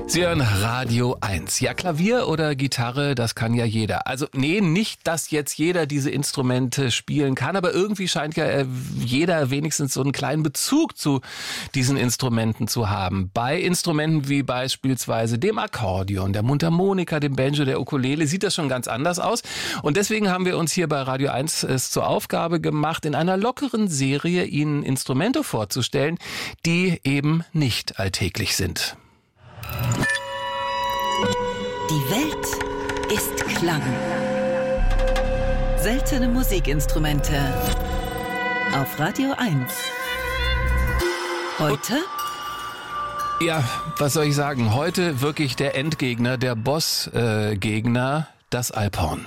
Sie hören Radio 1. Ja, Klavier oder Gitarre, das kann ja jeder. Also nee, nicht, dass jetzt jeder diese Instrumente spielen kann, aber irgendwie scheint ja jeder wenigstens so einen kleinen Bezug zu diesen Instrumenten zu haben. Bei Instrumenten wie beispielsweise dem Akkordeon, der Mundharmonika, dem Banjo, der Ukulele sieht das schon ganz anders aus. Und deswegen haben wir uns hier bei Radio 1 es zur Aufgabe gemacht, in einer lockeren Serie Ihnen Instrumente vorzustellen, die eben nicht alltäglich sind. Die Welt ist Klang. Seltene Musikinstrumente. Auf Radio 1. Heute? Ja, was soll ich sagen? Heute wirklich der Endgegner, der Bossgegner, das Alphorn.